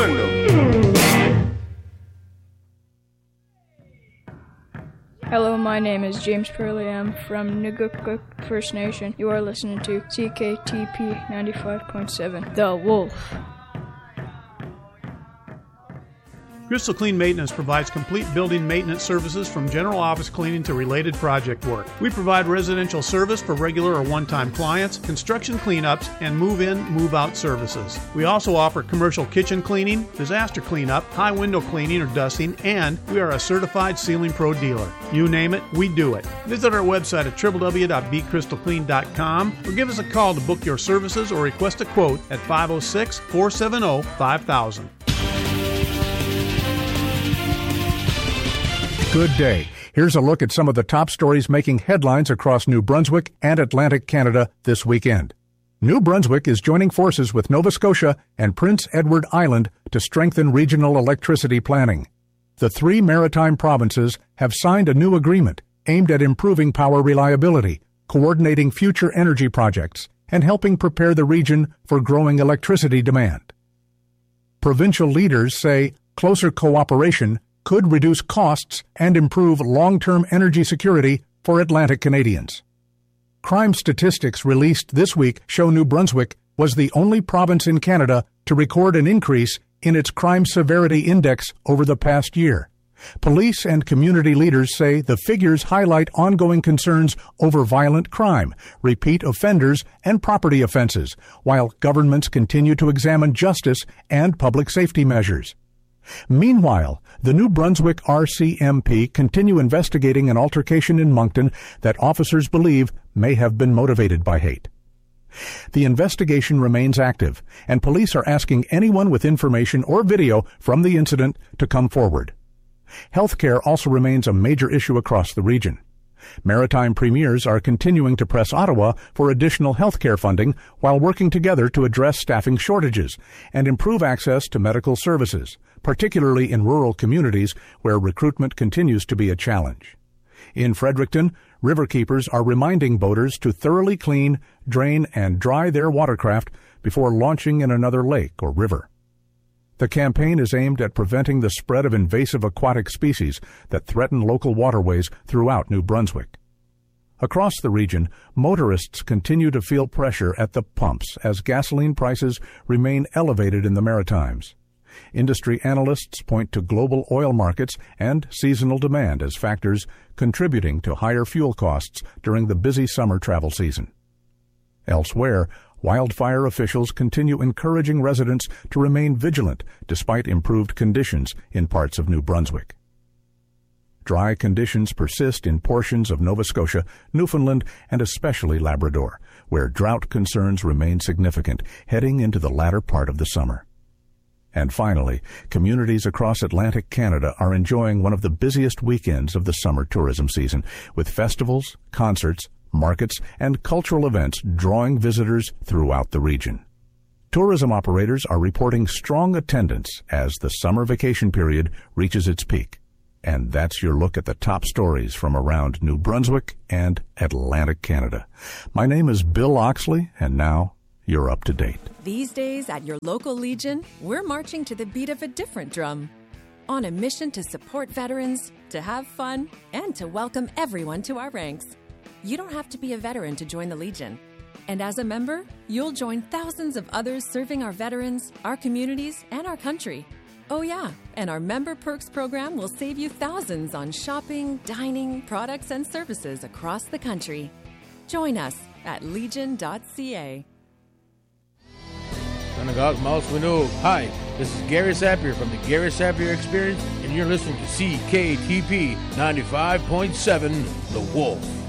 window. Hello, my name is James Perley. I'm from Nugukuk First Nation. You are listening to CKTP 95.7, The Wolf. Crystal Clean Maintenance provides complete building maintenance services from general office cleaning to related project work. We provide residential service for regular or one-time clients, construction cleanups, and move-in, move-out services. We also offer commercial kitchen cleaning, disaster cleanup, high window cleaning or dusting, and we are a certified Ceiling Pro dealer. You name it, we do it. Visit our website at www.becrystalclean.com or give us a call to book your services or request a quote at 506-470-5000. Good day. Here's a look at some of the top stories making headlines across New Brunswick and Atlantic Canada this weekend. New Brunswick is joining forces with Nova Scotia and Prince Edward Island to strengthen regional electricity planning. The three maritime provinces have signed a new agreement aimed at improving power reliability, coordinating future energy projects, and helping prepare the region for growing electricity demand. Provincial leaders say closer cooperation could reduce costs and improve long-term energy security for Atlantic Canadians. Crime statistics released this week show New Brunswick was the only province in Canada to record an increase in its crime severity index over the past year. Police and community leaders say the figures highlight ongoing concerns over violent crime, repeat offenders, and property offenses, while governments continue to examine justice and public safety measures. Meanwhile, the New Brunswick RCMP continue investigating an altercation in Moncton that officers believe may have been motivated by hate. The investigation remains active, and police are asking anyone with information or video from the incident to come forward. Healthcare also remains a major issue across the region. Maritime premiers are continuing to press Ottawa for additional healthcare funding while working together to address staffing shortages and improve access to medical services, particularly in rural communities where recruitment continues to be a challenge. In Fredericton, riverkeepers are reminding boaters to thoroughly clean, drain, and dry their watercraft before launching in another lake or river. The campaign is aimed at preventing the spread of invasive aquatic species that threaten local waterways throughout New Brunswick. Across the region, motorists continue to feel pressure at the pumps as gasoline prices remain elevated in the Maritimes. Industry analysts point to global oil markets and seasonal demand as factors contributing to higher fuel costs during the busy summer travel season. Elsewhere, wildfire officials continue encouraging residents to remain vigilant despite improved conditions in parts of New Brunswick. Dry conditions persist in portions of Nova Scotia, Newfoundland, and especially Labrador, where drought concerns remain significant heading into the latter part of the summer. And finally, communities across Atlantic Canada are enjoying one of the busiest weekends of the summer tourism season, with festivals, concerts, markets, and cultural events drawing visitors throughout the region. Tourism operators are reporting strong attendance as the summer vacation period reaches its peak. And that's your look at the top stories from around New Brunswick and Atlantic Canada. My name is Bill Oxley, and now you're up to date. These days at your local Legion, we're marching to the beat of a different drum. On a mission to support veterans, to have fun, and to welcome everyone to our ranks. You don't have to be a veteran to join the Legion. And as a member, you'll join thousands of others serving our veterans, our communities, and our country. Oh yeah, and our Member Perks program will save you thousands on shopping, dining, products, and services across the country. Join us at legion.ca. Hi, this is Gary Sapir from the Gary Sapir Experience, and you're listening to CKTP 95.7, The Wolf.